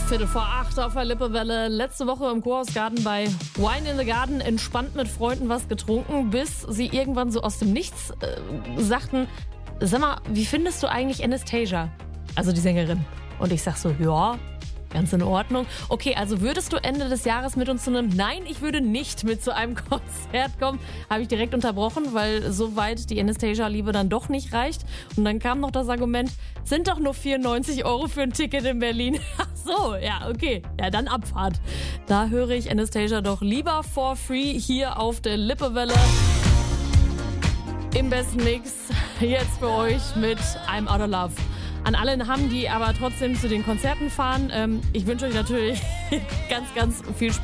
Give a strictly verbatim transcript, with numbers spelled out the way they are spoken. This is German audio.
Viertel vor acht auf der Lippewelle. Letzte Woche im Kurhausgarten bei Wine in the Garden entspannt mit Freunden was getrunken, bis sie irgendwann so aus dem Nichts äh, sagten, sag mal, wie findest du eigentlich Anastasia? Also die Sängerin. Und ich sag so, ja, ganz in Ordnung. Okay, also würdest du Ende des Jahres mit uns zu einem... Nein, ich würde nicht mit zu einem Konzert kommen. Habe ich direkt unterbrochen, weil so weit die Anastasia-Liebe dann doch nicht reicht. Und dann kam noch das Argument, sind doch nur vierundneunzig Euro für ein Ticket in Berlin. Ach so, ja, okay. Ja, dann Abfahrt. Da höre ich Anastasia doch lieber for free hier auf der Lippewelle. Im besten Mix jetzt für euch mit I'm Out of Love. An allen haben, die aber trotzdem zu den Konzerten fahren. Ähm, ich wünsche euch natürlich ganz, ganz viel Spaß.